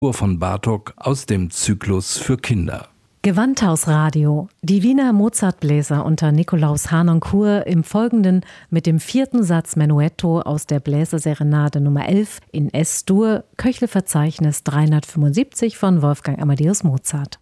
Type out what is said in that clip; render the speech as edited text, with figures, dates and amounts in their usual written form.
von Bartók aus dem Zyklus für Kinder. Gewandhausradio. Die Wiener Mozartbläser unter Nikolaus Harnoncourt im Folgenden mit dem 4. Satz Menuetto aus der Bläserserenade Nummer 11 in S-Dur, Köchelverzeichnis 375 von Wolfgang Amadeus Mozart.